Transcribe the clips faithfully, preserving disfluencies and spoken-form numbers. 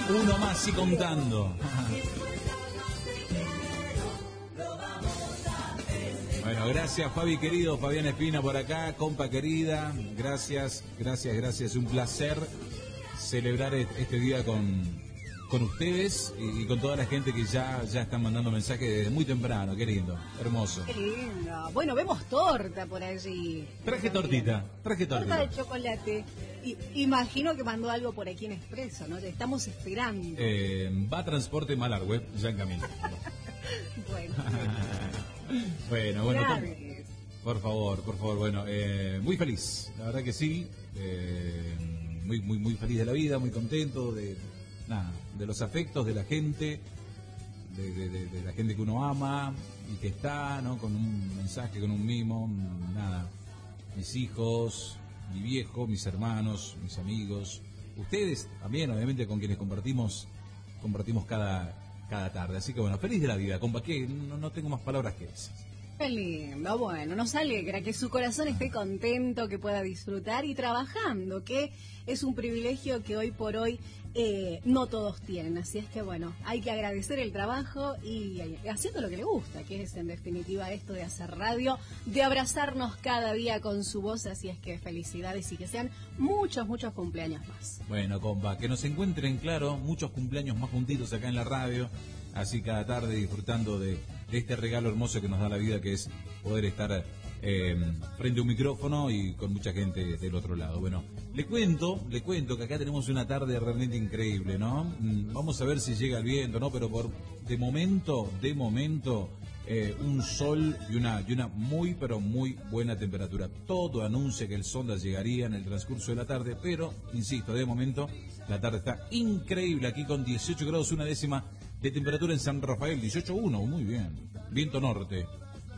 Uno más y contando. Bueno, gracias Fabi querido, Fabián Espina por acá, compa querida, gracias, gracias, gracias, un placer celebrar este día con, con ustedes y, y con toda la gente que ya, ya están mandando mensajes desde muy temprano, qué lindo, hermoso. Qué lindo, bueno, vemos torta por allí. Traje tortita, traje tortita. Torta de chocolate, y, imagino que mandó algo por aquí en Expreso, ¿no? Te estamos esperando. Eh, va a Transporte Malargüe, ya en camino. Bueno. Bueno, bueno, por, por favor, por favor, bueno, eh, muy feliz, la verdad que sí, eh, muy, muy, muy feliz de la vida, muy contento de, nada, de los afectos de la gente, de, de, de, de la gente que uno ama y que está, ¿no? Con un mensaje, con un mimo, nada, mis hijos, mi viejo, mis hermanos, mis amigos, ustedes también, obviamente, con quienes compartimos, compartimos cada cada tarde, así que bueno, feliz de la vida, compa, que no, no tengo más palabras que esas. Qué lindo, bueno, nos alegra que su corazón esté contento, que pueda disfrutar y trabajando, que es un privilegio que hoy por hoy eh, no todos tienen, así es que bueno, hay que agradecer el trabajo y, y haciendo lo que le gusta, que es en definitiva esto de hacer radio, de abrazarnos cada día con su voz, así es que felicidades y que sean muchos, muchos cumpleaños más. Bueno, compa, que nos encuentren, claro, muchos cumpleaños más juntitos acá en la radio, así cada tarde disfrutando de, de este regalo hermoso que nos da la vida, que es poder estar eh, frente a un micrófono y con mucha gente del otro lado. Bueno, le cuento, le cuento que acá tenemos una tarde realmente increíble, ¿no? Vamos a ver si llega el viento, ¿no? Pero por de momento, de momento, eh, un sol y una, y una muy, pero muy buena temperatura. Todo anuncia que el sonda llegaría en el transcurso de la tarde, pero, insisto, de momento, la tarde está increíble aquí con dieciocho grados, una décima de temperatura en San Rafael, dieciocho punto uno, muy bien. Viento norte.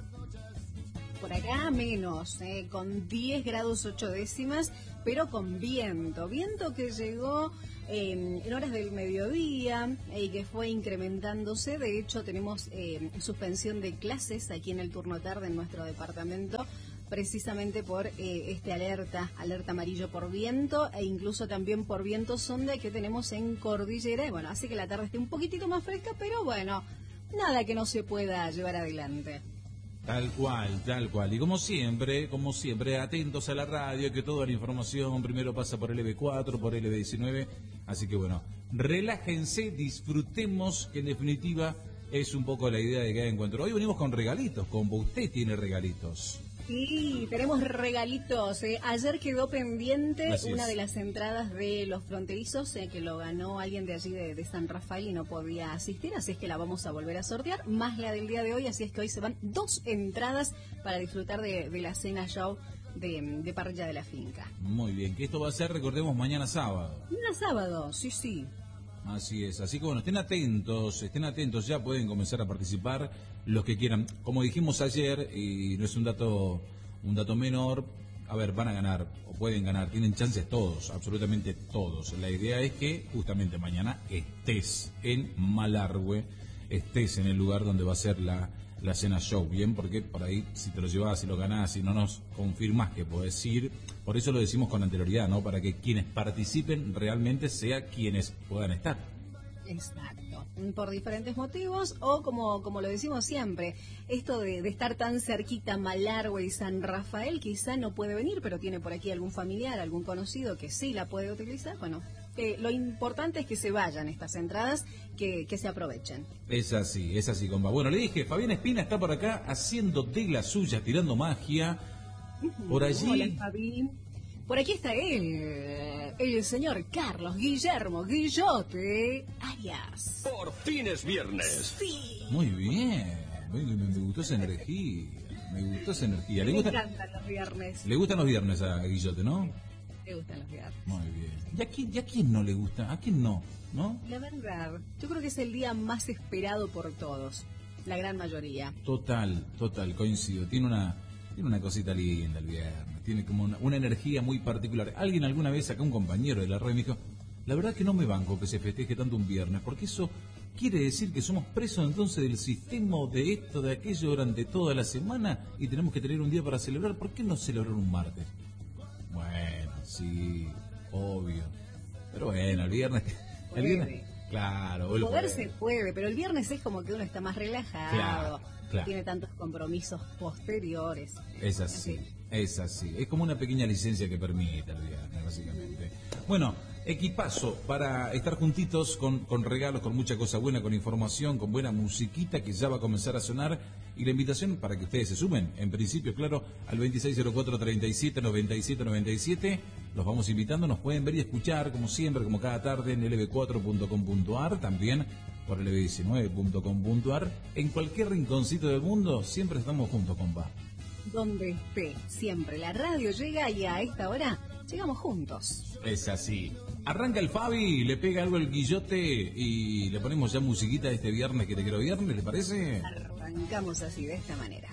Por acá menos, eh, con diez grados ocho décimas, pero con viento. Viento que llegó eh, en horas del mediodía y eh, que fue incrementándose. De hecho, tenemos eh, suspensión de clases aquí en el turno tarde en nuestro departamento, precisamente por eh, este alerta, alerta amarillo por viento e incluso también por viento sonda que tenemos en Cordillera. Y bueno, hace que la tarde esté un poquitito más fresca, pero bueno, nada que no se pueda llevar adelante. Tal cual, tal cual. Y como siempre, como siempre, atentos a la radio, que toda la información primero pasa por L B cuatro, por L B diecinueve. Así que bueno, relájense, disfrutemos, que en definitiva es un poco la idea de cada encuentro. Hoy venimos con regalitos, como usted tiene regalitos. Sí, tenemos regalitos. Eh. Ayer quedó pendiente Así una es. de las entradas de Los Fronterizos, eh, que lo ganó alguien de allí de, de San Rafael y no podía asistir, así es que la vamos a volver a sortear, más la del día de hoy, así es que hoy se van dos entradas para disfrutar de, de la cena show de, de parrilla de la finca. Muy bien, que esto va a ser, recordemos, mañana sábado. Mañana sábado, sí, sí. Así es, así que bueno, estén atentos, estén atentos, ya pueden comenzar a participar los que quieran. Como dijimos ayer, y no es un dato, un dato menor, a ver, van a ganar, o pueden ganar, tienen chances todos, absolutamente todos. La idea es que justamente mañana estés en Malargüe, estés en el lugar donde va a ser la, la cena show, bien, porque por ahí si te lo llevas, si lo ganás, si no nos confirmas que podés ir, por eso lo decimos con anterioridad, ¿no? Para que quienes participen realmente sea quienes puedan estar. Exacto, por diferentes motivos o como, como lo decimos siempre, esto de, de estar tan cerquita Malargüe y San Rafael quizá no puede venir, pero tiene por aquí algún familiar, algún conocido que sí la puede utilizar, bueno, eh, lo importante es que se vayan estas entradas, que, que se aprovechen. Es así, es así, compa. Bueno, le dije, Fabián Espina está por acá haciendo de las suyas, tirando magia. Por allí... Hola, Fabi. Por aquí está él, el señor Carlos Guillermo Guillote Arias. Por fin es viernes. Sí. Muy bien, muy bien, me gustó esa energía, me gustó esa energía. ¿Le Me gusta, encantan los viernes. le gustan los viernes a Guillote, ¿no? Me gustan los viernes. Muy bien. ¿Y a quién, y a quién no le gusta? ¿A quién no? ¿No? La verdad, yo creo que es el día más esperado por todos, la gran mayoría. Total, total, coincido. Tiene una, tiene una cosita linda el viernes, tiene como una, una energía muy particular. Alguien alguna vez, acá un compañero de la red me dijo, la verdad que no me banco que se festeje tanto un viernes, porque eso quiere decir que somos presos entonces del sistema de esto, de aquello durante toda la semana y tenemos que tener un día para celebrar. ¿Por qué no celebrar un martes? Bueno, sí, obvio. Pero bueno, el viernes, el viernes, Claro, hoy lo Poder podés. se puede, pero el viernes es como que uno está más relajado, Claro, claro. tiene tantos compromisos posteriores. Es así, En fin. es así. Es como una pequeña licencia que permite el viernes, básicamente. Bueno, equipazo para estar juntitos con, con regalos, con mucha cosa buena, con información, con buena musiquita que ya va a comenzar a sonar. Y la invitación para que ustedes se sumen, en principio, claro, al veintiséis cero cuatro, treinta y siete, noventa y siete, noventa y siete. Los vamos invitando, nos pueden ver y escuchar, como siempre, como cada tarde, en l b cuatro punto com punto a r, también por l b diecinueve punto com punto a r. En cualquier rinconcito del mundo, siempre estamos juntos, compa. Donde esté, siempre la radio llega y a esta hora llegamos juntos. Es así. Arranca el Fabi, le pega algo el guillote y le ponemos ya musiquita este viernes que te quiero viernes, ¿le parece? Arrancamos así, de esta manera.